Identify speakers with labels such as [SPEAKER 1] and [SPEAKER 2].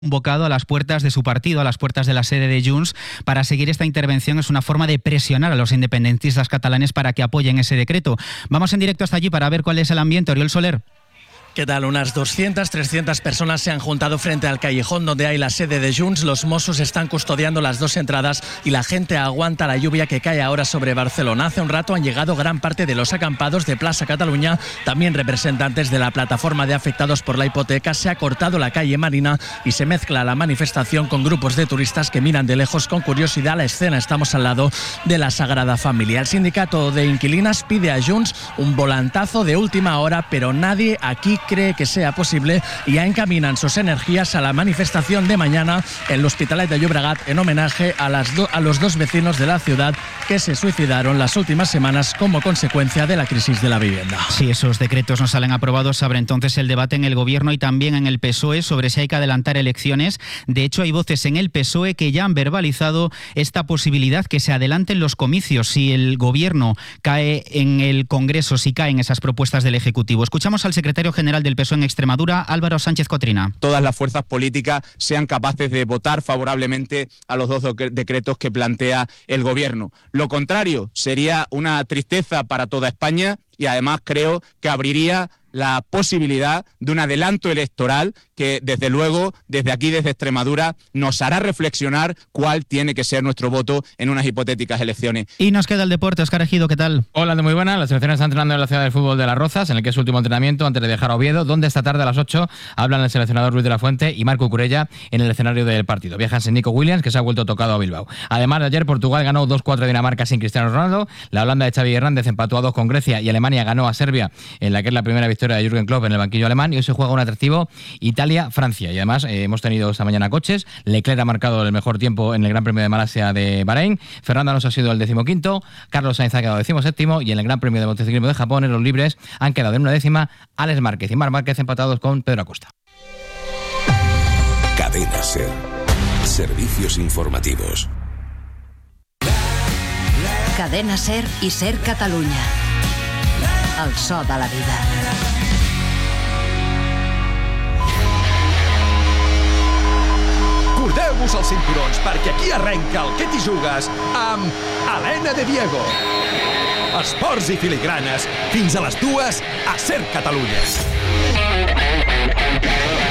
[SPEAKER 1] convocado a las puertas de su partido, a las puertas de la sede de Junts, para seguir esta intervención. Es una forma de presionar a los independentistas catalanes para que apoyen ese decreto. Vamos en directo hasta allí para ver cuál es el ambiente. Oriol Soler.
[SPEAKER 2] ¿Qué tal? Unas 300 personas se han juntado frente al callejón donde hay la sede de Junts. Los Mossos están custodiando las dos entradas y la gente aguanta la lluvia que cae ahora sobre Barcelona. Hace un rato han llegado gran parte de los acampados de Plaça Catalunya, también representantes de la plataforma de afectados por la hipoteca. Se ha cortado la calle Marina y se mezcla la manifestación con grupos de turistas que miran de lejos con curiosidad la escena. Estamos al lado de la Sagrada Familia. El sindicato de inquilinas pide a Junts un volantazo de última hora, pero nadie aquí cree que sea posible y ya encaminan sus energías a la manifestación de mañana en el Hospitalet de Llobregat en homenaje a los dos vecinos de la ciudad que se suicidaron las últimas semanas como consecuencia de la crisis de la vivienda.
[SPEAKER 1] Si esos decretos no salen aprobados, abre entonces el debate en el Gobierno y también en el PSOE sobre si hay que adelantar elecciones. De hecho, hay voces en el PSOE que ya han verbalizado esta posibilidad, que se adelanten los comicios si el Gobierno cae en el Congreso, si caen esas propuestas del Ejecutivo. Escuchamos al secretario general del PSOE en Extremadura, Álvaro Sánchez Cotrina.
[SPEAKER 3] Todas las fuerzas políticas sean capaces de votar favorablemente a los dos decretos que plantea el Gobierno. Lo contrario sería una tristeza para toda España y además creo que abriría la posibilidad de un adelanto electoral que, desde luego, desde aquí, desde Extremadura, nos hará reflexionar cuál tiene que ser nuestro voto en unas hipotéticas elecciones.
[SPEAKER 1] Y nos queda el deporte. Óscar Ejido, ¿qué tal?
[SPEAKER 4] Hola, muy buena. La selección está entrenando en la ciudad del fútbol de Las Rozas, en el que es su último entrenamiento antes de dejar a Oviedo, donde esta tarde a las 8 hablan el seleccionador Luis de la Fuente y Marco Curella en el escenario del partido. Viajan sin Nico Williams, que se ha vuelto tocado a Bilbao. Además, de ayer Portugal ganó 2-4 a Dinamarca sin Cristiano Ronaldo. La Holanda de Xavi Hernández empató a 2 con Grecia y Alemania ganó a Serbia, en la que es la primera victoria de Jürgen Klopp en el banquillo alemán. Y hoy se juega un atractivo Italia-Francia. Y además hemos tenido esta mañana coches. Leclerc ha marcado el mejor tiempo en el Gran Premio de Malasia de Bahrein. Fernando Alonso ha sido el 15º. Carlos Sainz ha quedado 17º. Y en el Gran Premio de Motociclismo de Japón, en los libres, han quedado en 1ª Alex Márquez y Marc Márquez empatados con Pedro Acosta.
[SPEAKER 5] Cadena SER. Servicios informativos.
[SPEAKER 6] Cadena SER i SER Catalunya. El so de la vida.
[SPEAKER 7] Cordeu-vos els cinturons perquè aquí arrenca el Que t'hi jugues amb Helena de Diego. Esports i filigranes fins a les 2 a SER Catalunya.